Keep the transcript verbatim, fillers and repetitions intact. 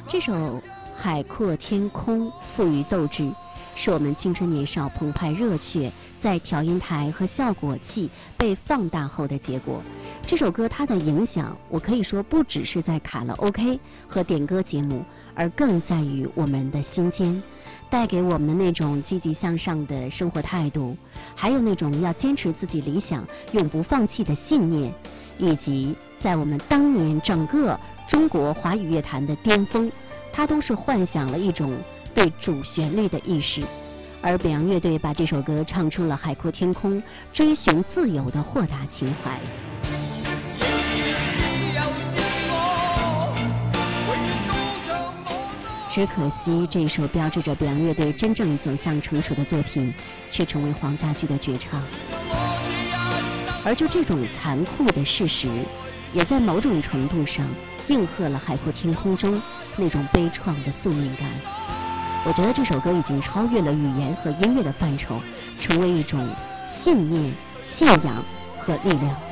这首《海阔天空》赋予斗志，是我们青春年少澎湃热血在调音台和效果器被放大后的结果。这首歌它的影响，我可以说不只是在卡拉 OK 和点歌节目，而更在于我们的心间，带给我们的那种积极向上的生活态度，还有那种要坚持自己理想、永不放弃的信念，以及在我们当年整个中国华语乐坛的巅峰，它都是幻想了一种对主旋律的意识。而北洋乐队把这首歌唱出了海阔天空、追寻自由的豁达情怀。只可惜这首标志着北洋乐队真正走向成熟的作品，却成为黄家驹的绝唱。而就这种残酷的事实，也在某种程度上应和了海阔天空中那种悲怆的宿命感。我觉得这首歌已经超越了语言和音乐的范畴，成为一种信念、信仰和力量。